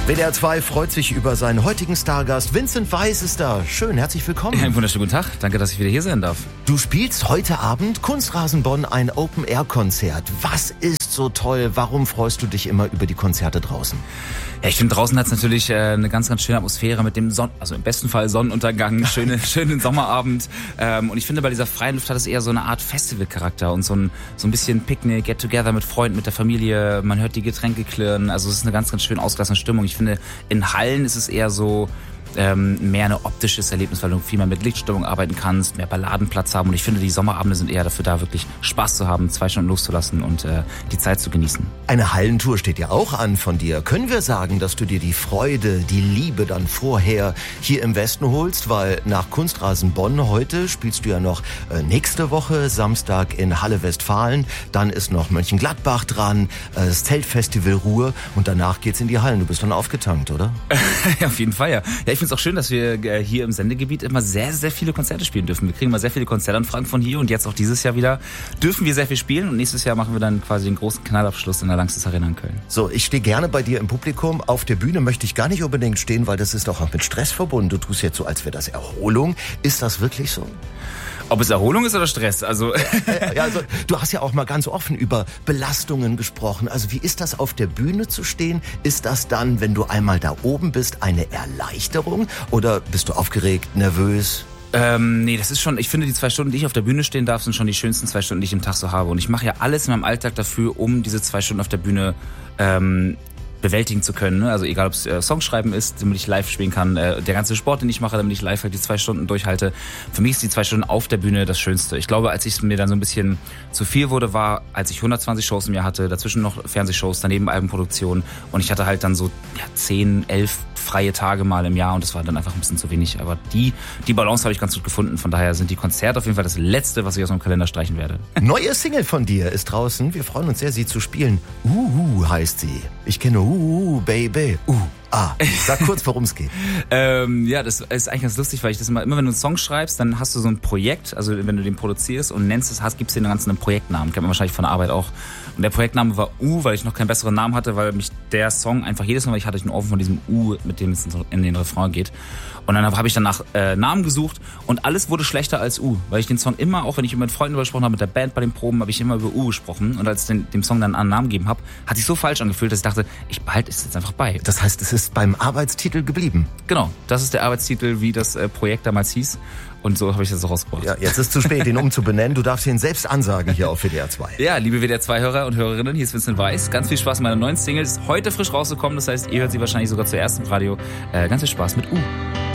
WDR 2 freut sich über seinen heutigen Stargast. Vincent Weiss ist da. Schön, herzlich willkommen. Einen wunderschönen guten Tag. Danke, dass ich wieder hier sein darf. Du spielst heute Abend Kunstrasen Bonn ein Open-Air-Konzert. Was ist so toll? Warum freust du dich immer über die Konzerte draußen? Ja, ich finde, draußen hat es natürlich eine ganz, ganz schöne Atmosphäre mit dem also im besten Fall Sonnenuntergang, schönen Sommerabend. Und ich finde, bei dieser freien Luft hat es eher so eine Art Festivalcharakter und so ein bisschen Picknick, Get-Together mit Freunden, mit der Familie. Man hört die Getränke klirren. Also es ist eine ganz, ganz schön ausgelassene Stimmung. Ich finde, in Hallen ist es eher so mehr ein optisches Erlebnis, weil du viel mehr mit Lichtstimmung arbeiten kannst, mehr Balladenplatz haben. Und ich finde, die Sommerabende sind eher dafür da, wirklich Spaß zu haben, 2 Stunden loszulassen und die Zeit zu genießen. Eine Hallentour steht ja auch an von dir. Können wir sagen, dass du dir die Freude, die Liebe dann vorher hier im Westen holst? Weil nach Kunstrasen Bonn heute spielst du ja noch nächste Woche Samstag in Halle Westfalen. Dann ist noch Mönchengladbach dran, das Zeltfestival Ruhr und danach geht's in die Hallen. Du bist dann aufgetankt, oder? Ja, auf jeden Fall, ja. Ich finde es auch schön, dass wir hier im Sendegebiet immer sehr, sehr viele Konzerte spielen dürfen. Wir kriegen immer sehr viele Konzertanfragen von hier und jetzt auch dieses Jahr wieder dürfen wir sehr viel spielen und nächstes Jahr machen wir dann quasi den großen Knallabschluss in der Langsys Arena in Köln. So, ich stehe gerne bei dir im Publikum. Auf der Bühne möchte ich gar nicht unbedingt stehen, weil das ist auch mit Stress verbunden. Du tust jetzt so, als wäre das Erholung. Ist das wirklich so? Ob es Erholung ist oder Stress, also... Ja, also du hast ja auch mal ganz offen über Belastungen gesprochen. Also wie ist das, auf der Bühne zu stehen? Ist das dann, wenn du einmal da oben bist, eine Erleichterung? Oder bist du aufgeregt, nervös? Nee, das ist schon, ich finde, die 2 Stunden, die ich auf der Bühne stehen darf, sind schon die schönsten 2 Stunden, die ich im Tag so habe. Und ich mache ja alles in meinem Alltag dafür, um diese 2 Stunden auf der Bühne bewältigen zu können. Also egal, ob es Songschreiben ist, damit ich live spielen kann, der ganze Sport, den ich mache, damit ich live halt die 2 Stunden durchhalte. Für mich ist die 2 Stunden auf der Bühne das Schönste. Ich glaube, als es mir dann so ein bisschen zu viel wurde, war, als ich 120 Shows im Jahr hatte, dazwischen noch Fernsehshows, daneben Albenproduktion und ich hatte halt dann so 10, 11 freie Tage mal im Jahr und das war dann einfach ein bisschen zu wenig. Aber die Balance habe ich ganz gut gefunden. Von daher sind die Konzerte auf jeden Fall das Letzte, was ich aus meinem Kalender streichen werde. Neue Single von dir ist draußen. Wir freuen uns sehr, sie zu spielen. Heißt sie. Ich kenne Baby. Sag kurz, worum es geht. Ja, das ist eigentlich ganz lustig, weil ich das immer wenn du einen Song schreibst, dann hast du so ein Projekt, also wenn du den produzierst und nennst es, gibst du den ganzen einen Projektnamen. Kennt man wahrscheinlich von der Arbeit auch. Und der Projektname war weil ich noch keinen besseren Namen hatte, weil mich der Song einfach jedes Mal, weil ich hatte einen Ofen von diesem mit dem es in den Refrain geht. Und dann habe ich danach Namen gesucht und alles wurde schlechter als weil ich den Song immer, auch wenn ich mit Freunden gesprochen habe, mit der Band bei den Proben, habe ich immer über gesprochen. Und als ich dem Song dann einen Namen gegeben habe, hat sich so falsch angefühlt, dass ich dachte, ich behalte es jetzt einfach bei. Das heißt, es ist beim Arbeitstitel geblieben? Genau, das ist der Arbeitstitel, wie das Projekt damals hieß. Und so habe ich das auch rausgebracht. Ja, jetzt ist zu spät, ihn umzubenennen. Du darfst ihn selbst ansagen hier auf WDR 2. Ja, liebe WDR 2-Hörer und Hörerinnen, hier ist Vincent Weiss. Ganz viel Spaß mit meiner neuen Single. Ist heute frisch rausgekommen, das heißt, ihr hört sie wahrscheinlich sogar zuerst im Radio. Ganz viel Spaß mit